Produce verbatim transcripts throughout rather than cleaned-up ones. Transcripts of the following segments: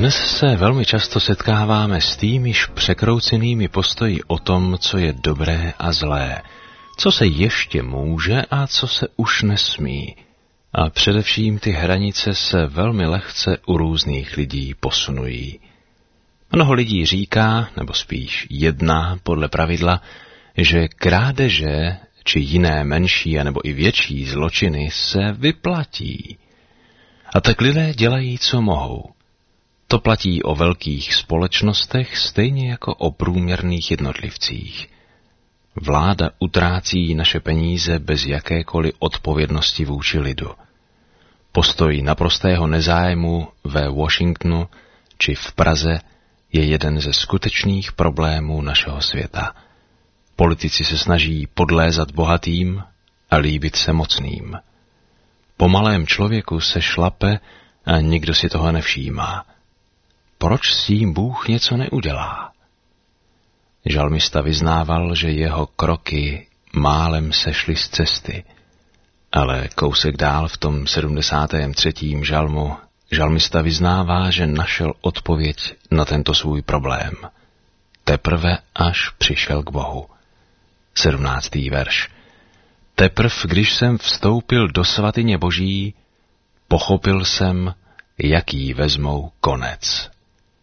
Dnes se velmi často setkáváme s týmiž překroucenými postoji o tom, co je dobré a zlé, co se ještě může a co se už nesmí. A především ty hranice se velmi lehce u různých lidí posunují. Mnoho lidí říká, nebo spíš jedná podle pravidla, že krádeže či jiné menší anebo i větší zločiny se vyplatí. A tak lidé dělají, co mohou. To platí o velkých společnostech stejně jako o průměrných jednotlivcích. Vláda utrácí naše peníze bez jakékoliv odpovědnosti vůči lidu. Postoj naprostého nezájmu ve Washingtonu či v Praze je jeden ze skutečných problémů našeho světa. Politici se snaží podlézat bohatým a líbit se mocným. Po malém člověku se šlape a nikdo si toho nevšímá. Proč s tím Bůh něco neudělá? Žalmista vyznával, že jeho kroky málem sešly z cesty, ale kousek dál v tom sedmdesátém třetím žalmu žalmista vyznává, že našel odpověď na tento svůj problém. Teprve až přišel k Bohu. sedmnáctý verš. Teprv, když jsem vstoupil do svatyně Boží, pochopil jsem, jaký vezmou konec.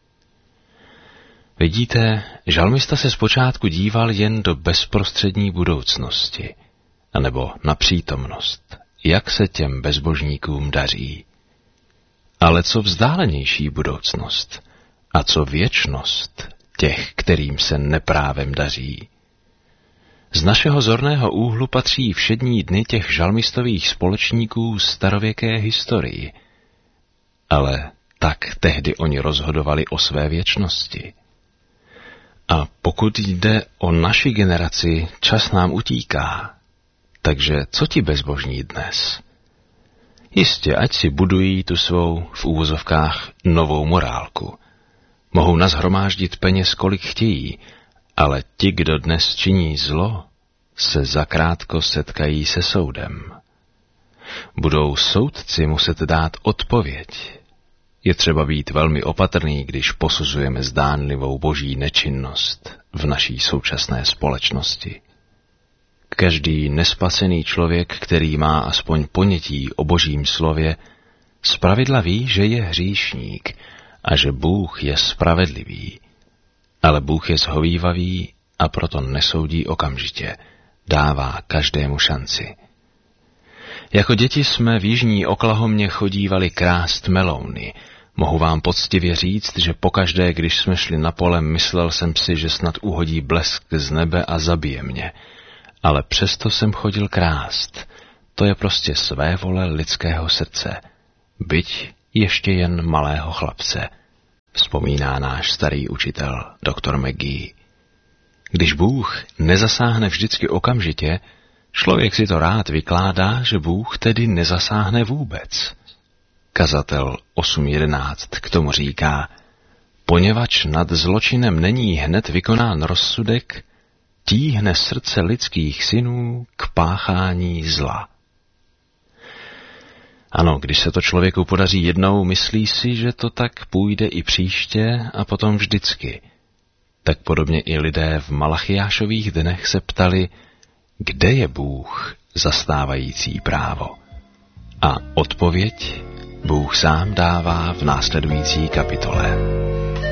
Vidíte, žalmista se zpočátku díval jen do bezprostřední budoucnosti, anebo na přítomnost, jak se těm bezbožníkům daří. Ale co vzdálenější budoucnost a co věčnost těch, kterým se neprávem daří? Z našeho zorného úhlu patří všední dny těch žalmistových společníků starověké historii, ale tak tehdy oni rozhodovali o své věčnosti. A pokud jde o naši generaci, čas nám utíká. Takže co ti bezbožní dnes? Jistě, ať si budují tu svou, v úvozovkách, novou morálku. Mohou nashromáždit peněz, kolik chtějí, ale ti, kdo dnes činí zlo, se zakrátko setkají se soudem. Budou soudci muset dát odpověď. Je třeba být velmi opatrný, když posuzujeme zdánlivou boží nečinnost v naší současné společnosti. Každý nespasený člověk, který má aspoň ponětí o božím slově, zpravidla ví, že je hříšník a že Bůh je spravedlivý. Ale Bůh je zhovívavý a proto nesoudí okamžitě, dává každému šanci. Jako děti jsme v jižní Oklahomě chodívali krást melouny. Mohu vám poctivě říct, že pokaždé, když jsme šli na pole, myslel jsem si, že snad uhodí blesk z nebe a zabije mě. Ale přesto jsem chodil krást. To je prostě svévole lidského srdce. Byť ještě jen malého chlapce, vzpomíná náš starý učitel, doktor McGee. Když Bůh nezasáhne vždycky okamžitě, člověk si to rád vykládá, že Bůh tedy nezasáhne vůbec. Kazatel osm jedenáct k tomu říká, poněvadž nad zločinem není hned vykonán rozsudek, tíhne srdce lidských synů k páchání zla. Ano, když se to člověku podaří jednou, myslí si, že to tak půjde i příště a potom vždycky. Tak podobně i lidé v Malachiášových dnech se ptali, kde je Bůh zastávající právo? A odpověď Bůh sám dává v následující kapitole.